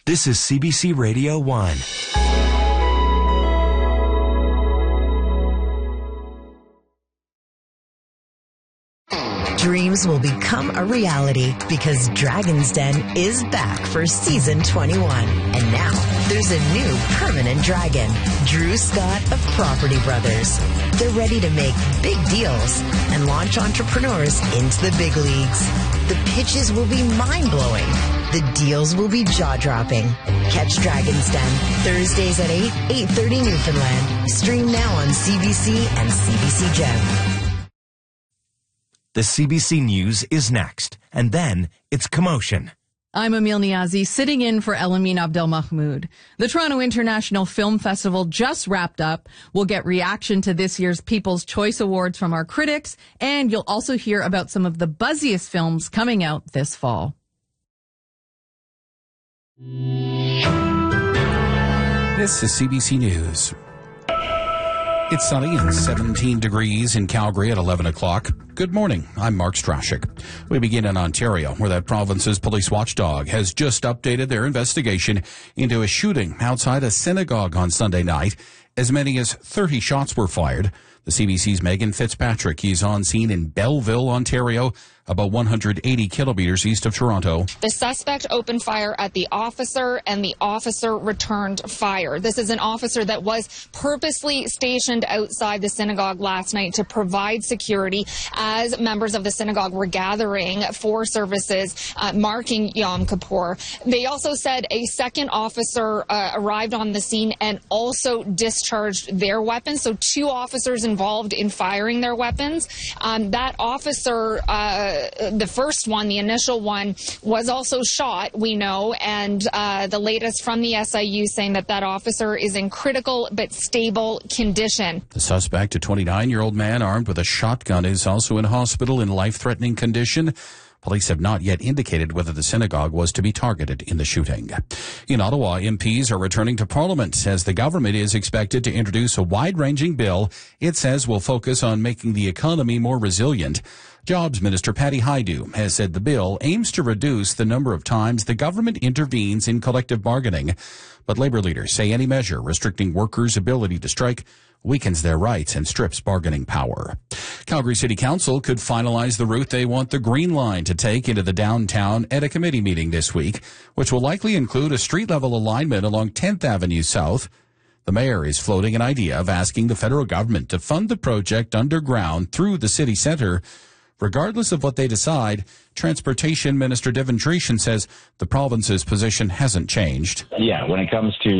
This is CBC Radio 1. Dreams will become a reality because Dragon's Den is back for season 21. And now there's a new permanent dragon, Drew Scott of Property Brothers. They're ready to make big deals and launch entrepreneurs into the big leagues. The pitches will be mind-blowing. The deals will be jaw-dropping. Catch Dragon's Den Thursdays at 8:30 Newfoundland. Stream now on CBC and CBC Gem. The CBC News is next, and then it's Commotion. I'm Emil Niazi, sitting in for Elamin Abdelmahmoud. The Toronto International Film Festival just wrapped up. We'll get reaction to this year's People's Choice Awards from our critics, and you'll also hear about some of the buzziest films coming out this fall. This is CBC News. It's sunny and 17 degrees in Calgary at 11 o'clock. Good morning. I'm Mark Strashik. We begin in Ontario, where that province's police watchdog has just updated their investigation into a shooting outside a synagogue on Sunday night. As many as 30 shots were fired. The CBC's Megan Fitzpatrick is on scene in Belleville, Ontario, about 180 kilometers east of Toronto. The suspect opened fire at the officer, and the officer returned fire. This is an officer that was purposely stationed outside the synagogue last night to provide security as members of the synagogue were gathering for services marking Yom Kippur. They also said a second officer arrived on the scene and also discharged their weapons. So 2 officers involved in firing their weapons. That officer, the first one, the initial one, was also shot, we know, and the latest from the SIU saying that that officer is in critical but stable condition. The suspect, a 29-year-old man armed with a shotgun, is also in hospital in life-threatening condition. Police have not yet indicated whether the synagogue was to be targeted in the shooting. In Ottawa, MPs are returning to Parliament as the government is expected to introduce a wide-ranging bill it says will focus on making the economy more resilient. Jobs Minister Patty Hajdu has said the bill aims to reduce the number of times the government intervenes in collective bargaining. But Labour leaders say any measure restricting workers' ability to strike weakens their rights and strips bargaining power. Calgary City Council could finalize the route they want the Green Line to take into the downtown at a committee meeting this week, which will likely include a street-level alignment along 10th Avenue South. The mayor is floating an idea of asking the federal government to fund the project underground through the city centre. Regardless of what they decide, Transportation Minister Devin Dreeshen says the province's position hasn't changed. Yeah, when it comes to